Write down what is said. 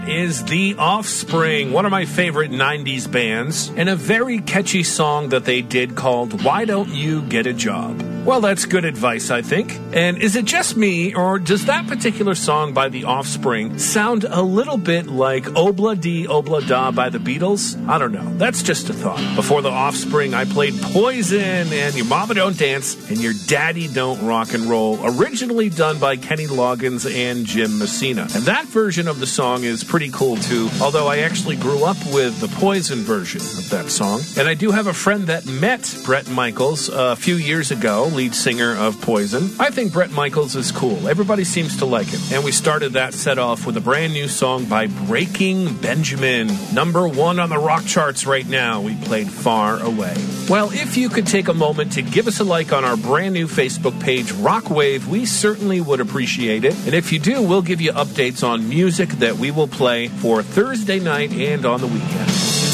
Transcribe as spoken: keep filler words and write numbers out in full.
Is The Offspring, one of my favorite nineties bands, and a very catchy song that they did called Why Don't You Get a Job? Well, that's good advice, I think. And is it just me, or does that particular song by The Offspring sound a little bit like Obla Di Obla Da by the Beatles? I don't know. That's just a thought. Before The Offspring, I played Poison and Your Mama Don't Dance and Your Daddy Don't Rock and Roll, originally done by Kenny Loggins and Jim Messina. And that version of the song is pretty cool, too, although I actually grew up with the Poison version of that song. And I do have a friend that met Bret Michaels a few years ago, lead singer of Poison. I think Bret Michaels is cool. Everybody seems to like him. And we started that set off with a brand new song by Breaking Benjamin. Number one on the rock charts right now. We played Far Away. Well, if you could take a moment to give us a like on our brand new Facebook page, Rockwave, we certainly would appreciate it. And if you do, we'll give you updates on music that we will play for Thursday night and on the weekend.